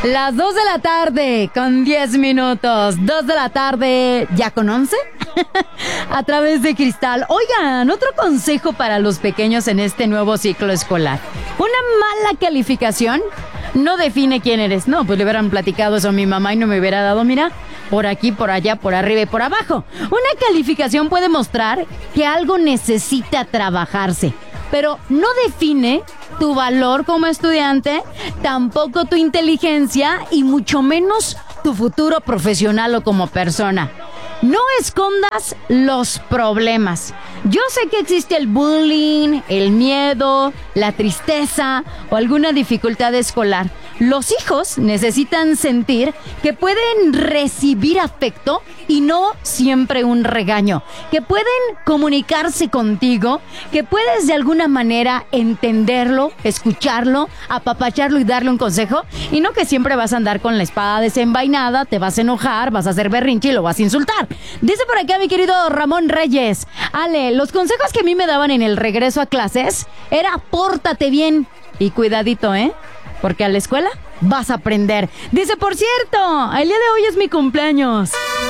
Las 2 de la tarde con 10 minutos. 2 de la tarde, ¿ya con 11? A través de Cristal. Oigan, otro consejo para los pequeños en este nuevo ciclo escolar. Una mala calificación no define quién eres. No, pues le hubieran platicado eso a mi mamá y no me hubiera dado, mira, por aquí, por allá, por arriba y por abajo. Una calificación puede mostrar que algo necesita trabajarse, pero no define tu valor como estudiante, tampoco tu inteligencia y mucho menos tu futuro profesional o como persona. No escondas los problemas. Yo sé que existe el bullying, el miedo, la tristeza o alguna dificultad escolar. Los hijos necesitan sentir que pueden recibir afecto y no siempre un regaño, que pueden comunicarse contigo, que puedes de alguna manera entenderlo, escucharlo, apapacharlo y darle un consejo, y no que siempre vas a andar con la espada desenvainada, te vas a enojar, vas a hacer berrinche y lo vas a insultar. Dice por acá mi querido Ramón Reyes: Ale, los consejos que a mí me daban en el regreso a clases era pórtate bien y cuidadito, porque a la escuela vas a aprender. Dice, por cierto, el día de hoy es mi cumpleaños.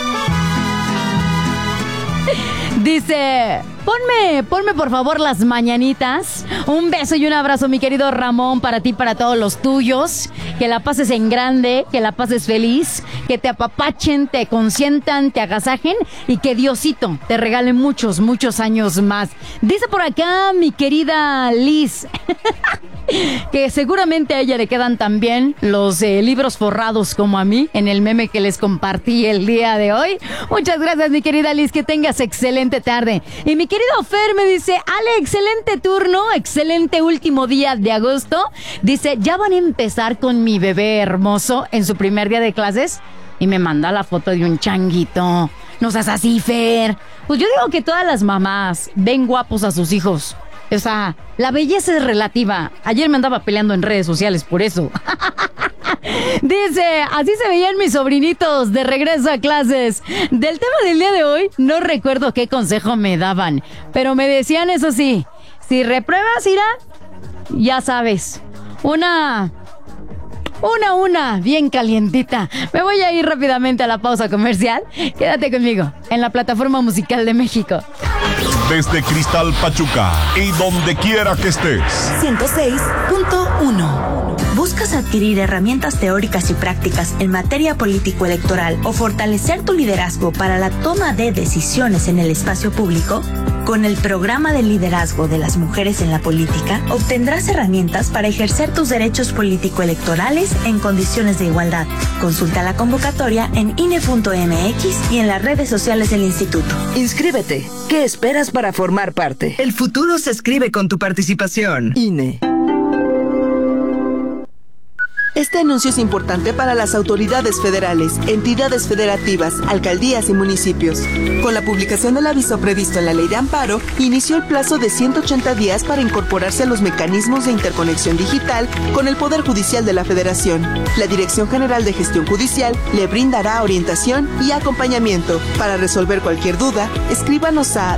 Dice, ponme por favor las mañanitas. Un beso y un abrazo, mi querido Ramón, para ti, para todos los tuyos. Que la pases en grande, que la pases feliz, que te apapachen, te consientan, te agasajen y que Diosito te regale muchos, muchos años más. Dice por acá mi querida Liz que seguramente a ella le quedan también los libros forrados como a mí en el meme que les compartí el día de hoy. Muchas gracias, mi querida Liz, que tengas excelente tarde. Y mi querido Fer me dice: Ale, excelente turno, excelente último día de agosto. Dice, ya van a empezar con mi bebé hermoso en su primer día de clases. Y me manda la foto de un changuito. No seas así, Fer. Pues yo digo que todas las mamás ven guapos a sus hijos. O sea, la belleza es relativa. Ayer me andaba peleando en redes sociales por eso. Dice, así se veían mis sobrinitos de regreso a clases. Del tema del día de hoy, no recuerdo qué consejo me daban, pero me decían, eso sí, si repruebas, Ira, ya sabes, una bien calientita. Me voy a ir rápidamente a la pausa comercial. Quédate conmigo en la Plataforma Musical de México. Desde Cristal Pachuca y donde quiera que estés. 106.1. ¿Buscas adquirir herramientas teóricas y prácticas en materia político-electoral o fortalecer tu liderazgo para la toma de decisiones en el espacio público? Con el programa de liderazgo de las mujeres en la política, obtendrás herramientas para ejercer tus derechos político-electorales en condiciones de igualdad. Consulta la convocatoria en INE.mx y en las redes sociales del instituto. Inscríbete. ¿Qué esperas para formar parte? El futuro se escribe con tu participación. INE. Este anuncio es importante para las autoridades federales, entidades federativas, alcaldías y municipios. Con la publicación del aviso previsto en la Ley de Amparo, inició el plazo de 180 días para incorporarse a los mecanismos de interconexión digital con el Poder Judicial de la Federación. La Dirección General de Gestión Judicial le brindará orientación y acompañamiento. Para resolver cualquier duda, escríbanos a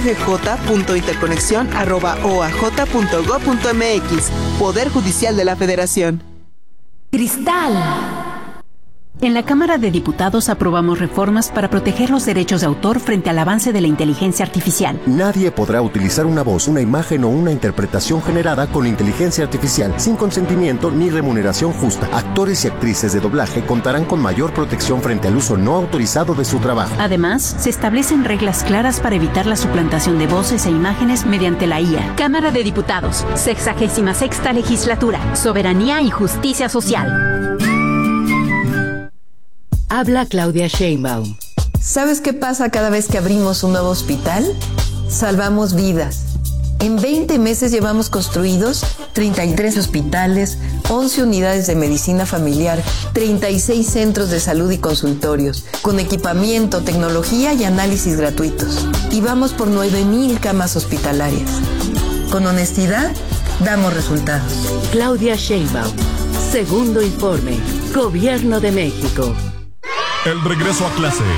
dggj.interconexion@oaj.gov.mx. Poder Judicial de la Federación. Cristal. En la Cámara de Diputados aprobamos reformas para proteger los derechos de autor frente al avance de la inteligencia artificial. Nadie podrá utilizar una voz, una imagen o una interpretación generada con inteligencia artificial sin consentimiento ni remuneración justa. Actores y actrices de doblaje contarán con mayor protección frente al uso no autorizado de su trabajo. Además, se establecen reglas claras para evitar la suplantación de voces e imágenes mediante la IA. Cámara de Diputados, 66ª Legislatura, Soberanía y Justicia Social. Habla Claudia Sheinbaum. ¿Sabes qué pasa cada vez que abrimos un nuevo hospital? Salvamos vidas. En 20 meses llevamos construidos 33 hospitales, 11 unidades de medicina familiar, 36 centros de salud y consultorios, con equipamiento, tecnología y análisis gratuitos. Y vamos por 9,000 camas hospitalarias. Con honestidad, damos resultados. Claudia Sheinbaum. Segundo informe. Gobierno de México. El regreso a clase